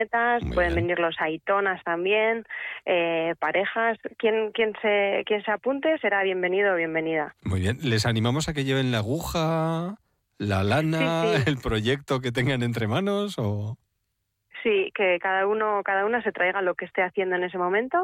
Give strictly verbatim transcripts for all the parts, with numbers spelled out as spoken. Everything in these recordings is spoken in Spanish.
Muy pueden bien. venir los aitonas también, eh, parejas. Quien, quien, se, quien se apunte será bienvenido o bienvenida. Muy bien. ¿Les animamos a que lleven la aguja, la lana, sí, sí. el proyecto que tengan entre manos? O... Sí, que cada uno, cada una se traiga lo que esté haciendo en ese momento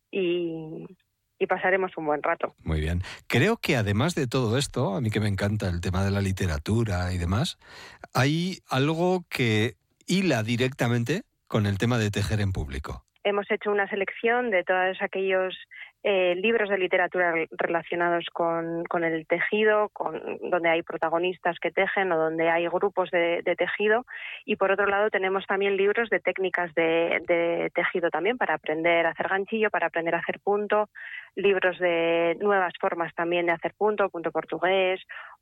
y, y pasaremos un buen rato. Muy bien. Creo que además de todo esto, a mí que me encanta el tema de la literatura y demás, hay algo que hila directamente con el tema de tejer en público. Hemos hecho una selección de todos aquellos eh, libros de literatura relacionados con, con el tejido, con, donde hay protagonistas que tejen o donde hay grupos de, de tejido. Y por otro lado tenemos también libros de técnicas de, de tejido también para aprender a hacer ganchillo, para aprender a hacer punto, libros de nuevas formas también de hacer punto, punto portugués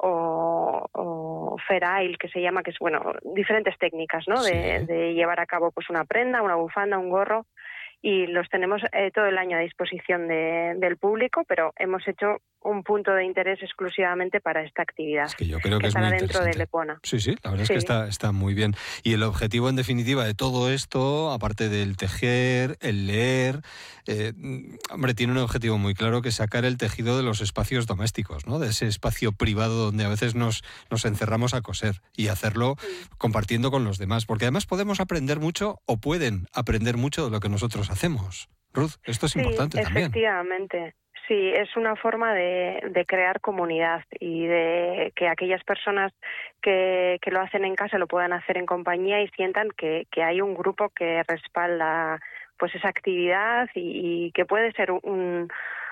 o, o ferail, que se llama, que es, bueno, diferentes técnicas, ¿no? Sí. De, de llevar a cabo pues una prenda, una bufanda, un gorro. Y los tenemos eh, todo el año a disposición de, del público, pero hemos hecho un punto de interés exclusivamente para esta actividad. Es que yo creo que, que es estará muy dentro de Lecuona. Sí, sí, la verdad sí. es que está, está muy bien. Y el objetivo, en definitiva, de todo esto, aparte del tejer, el leer, eh, hombre, tiene un objetivo muy claro, que es sacar el tejido de los espacios domésticos, ¿no? De ese espacio privado donde a veces nos, nos encerramos a coser y hacerlo sí. compartiendo con los demás. Porque además podemos aprender mucho, o pueden aprender mucho de lo que nosotros hacemos. Ruth, esto es sí, importante también. Efectivamente. Sí, es una forma de, de crear comunidad y de que aquellas personas que, que lo hacen en casa lo puedan hacer en compañía y sientan que, que hay un grupo que respalda pues esa actividad y, y que puede ser un,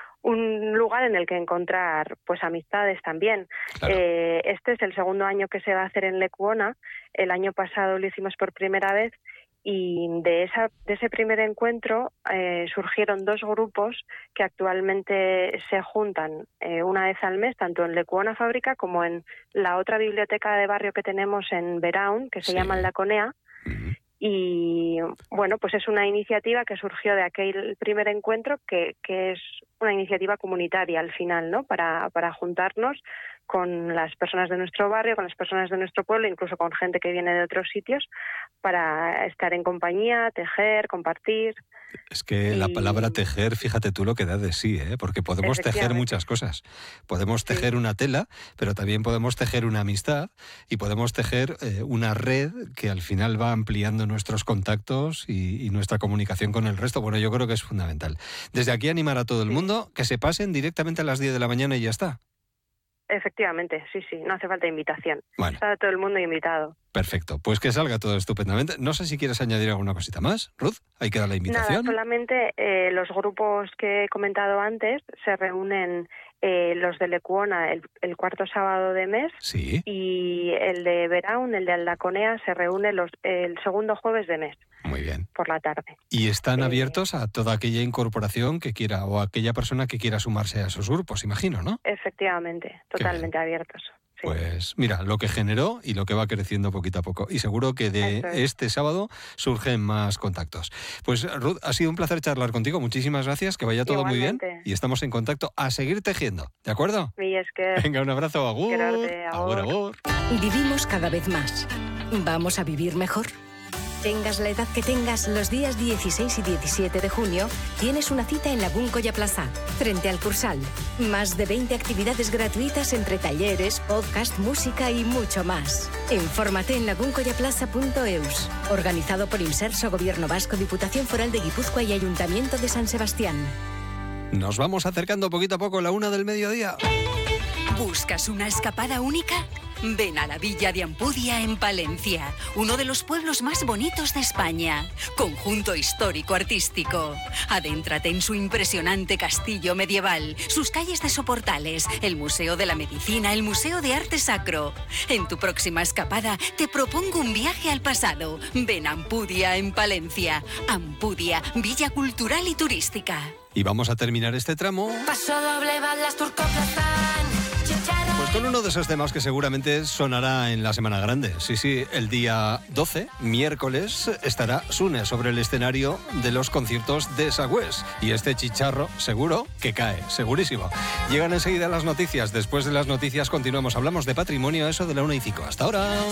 un lugar en el que encontrar pues amistades también. Claro. Eh, este es el segundo año que se va a hacer en Lecuona. El año pasado lo hicimos por primera vez. Y de esa de ese primer encuentro eh, surgieron dos grupos que actualmente se juntan eh, una vez al mes, tanto en Lecuona Fábrica como en la otra biblioteca de barrio que tenemos en Beraun, que se sí. llama La Conea. Uh-huh. Y bueno, pues es una iniciativa que surgió de aquel primer encuentro, que, que es una iniciativa comunitaria al final, ¿no? Para, para juntarnos con las personas de nuestro barrio, con las personas de nuestro pueblo, incluso con gente que viene de otros sitios, para estar en compañía, tejer, compartir. Es que y... la palabra tejer, fíjate tú lo que da de sí, ¿eh? Porque podemos tejer muchas cosas. Podemos tejer sí. una tela, pero también podemos tejer una amistad y podemos tejer eh, una red que al final va ampliando nuestros contactos y, y nuestra comunicación con el resto. Bueno, yo creo que es fundamental. Desde aquí animar a todo el mundo que se pasen directamente a las diez de la mañana y ya está. Efectivamente, sí, sí, no hace falta invitación. Bueno. Está todo el mundo invitado. Perfecto, pues que salga todo estupendamente. No sé si quieres añadir alguna cosita más, Ruth, ahí queda la invitación. Nada, solamente eh, los grupos que he comentado antes se reúnen eh, los de Lecuona el, el cuarto sábado de mes sí. y el de Beraun, el de Aldaconea, se reúne los, el segundo jueves de mes. Muy bien. Por la tarde. Y están eh, abiertos a toda aquella incorporación que quiera o a aquella persona que quiera sumarse a esos grupos, imagino, ¿no? Efectivamente, totalmente abiertos. Sí. Pues mira, lo que generó y lo que va creciendo poquito a poco. Y seguro que de es. este sábado surgen más contactos. Pues Ruth, ha sido un placer charlar contigo. Muchísimas gracias, que vaya todo Igualmente. muy bien. Y estamos en contacto a seguir tejiendo, ¿de acuerdo? Y es que... Venga, un abrazo, agur. Quererte, agur. Agur, agur. Vivimos cada vez más. ¿Vamos a vivir mejor? Tengas la edad que tengas, los días dieciséis y diecisiete de junio tienes una cita en Lagún Colla Plaza, frente al Cursal. Más de veinte actividades gratuitas entre talleres, podcast, música y mucho más. Infórmate en lagun colla plaza punto eus. Organizado por Inserso, Gobierno Vasco, Diputación Foral de Guipúzcoa y Ayuntamiento de San Sebastián. Nos vamos acercando poquito a poco a la una del mediodía. ¿Buscas una escapada única? Ven a la Villa de Ampudia en Palencia, uno de los pueblos más bonitos de España. Conjunto histórico-artístico. Adéntrate en su impresionante castillo medieval, sus calles de soportales, el Museo de la Medicina, el Museo de Arte Sacro. En tu próxima escapada te propongo un viaje al pasado. Ven a Ampudia en Palencia. Ampudia, Villa Cultural y Turística. Y vamos a terminar este tramo. Paso doble, balas, turcoplastán. Pues con uno de esos temas que seguramente sonará en la Semana Grande. Sí, sí, el día doce, miércoles, estará Sune sobre el escenario de los conciertos de Sagüés. Y este chicharro seguro que cae, segurísimo. Llegan enseguida las noticias. Después de las noticias continuamos. Hablamos de patrimonio, eso de la una y cinco. Hasta ahora.